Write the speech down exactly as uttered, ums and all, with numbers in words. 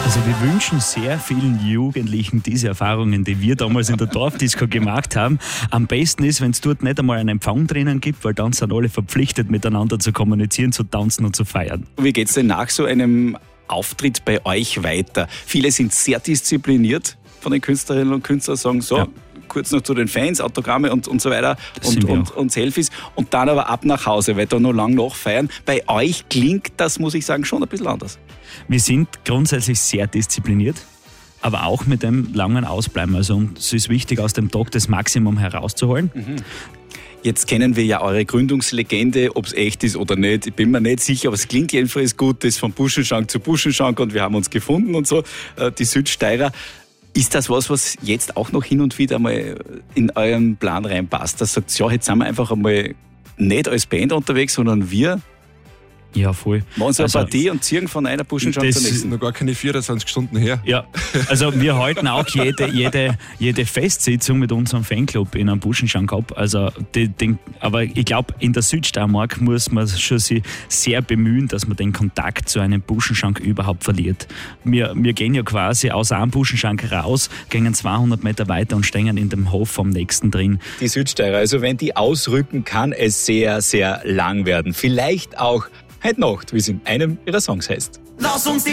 Also wir wünschen sehr vielen Jugendlichen diese Erfahrungen, die wir damals in der Dorfdisco gemacht haben. Am besten ist, wenn es dort nicht einmal einen Empfang drinnen gibt, weil dann sind alle verpflichtet, miteinander zu kommunizieren, zu tanzen und zu feiern. Wie geht es denn nach so einem Auftritt bei euch weiter? Viele sind sehr diszipliniert von den Künstlerinnen und Künstlern, sagen so, ja. kurz noch zu den Fans, Autogramme und, und so weiter und, und, und Selfies und dann aber ab nach Hause, weil da noch lange nachfeiern. Bei euch klingt das, muss ich sagen, schon ein bisschen anders. Wir sind grundsätzlich sehr diszipliniert, aber auch mit dem langen Ausbleiben. Also es ist wichtig, aus dem Tag das Maximum herauszuholen. Mhm. Jetzt kennen wir ja eure Gründungslegende, ob es echt ist oder nicht. Ich bin mir nicht sicher, aber es klingt jedenfalls gut, das von Buschenschank zu Buschenschank und wir haben uns gefunden und so, die Südsteirer. Ist das was, was jetzt auch noch hin und wieder mal in euren Plan reinpasst? Das sagt, ja, jetzt sind wir einfach einmal nicht als Band unterwegs, sondern wir Ja, voll. machen so eine Also, Partie und ziehen von einer Buschenschank zur Das ist nächsten. noch gar keine vierundzwanzig Stunden her. Ja, also wir halten auch jede, jede, jede Festsitzung mit unserem Fanclub in einem Buschenschank ab. Also die, den, aber ich glaube, in der Südsteiermark muss man schon sich sehr bemühen, dass man den Kontakt zu einem Buschenschank überhaupt verliert. Wir, wir gehen ja quasi aus einem Buschenschank raus, gehen zweihundert Meter weiter und stehen in dem Hof vom nächsten drin. Die Südsteirer, also wenn die ausrücken, kann es sehr, sehr lang werden. Vielleicht auch heute Nacht, wie es in einem ihrer Songs heißt. Lass uns die